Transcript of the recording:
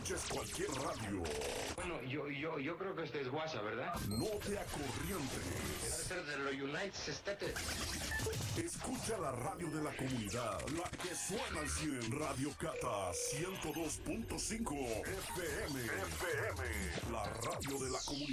escuches cualquier radio. Bueno, yo creo que este es guasa, ¿verdad? No te acorrientes. Debe ser de los United States. Escucha la radio de la comunidad, la que suena al 100. Radio Cata 102.5 FM. La radio de la comunidad.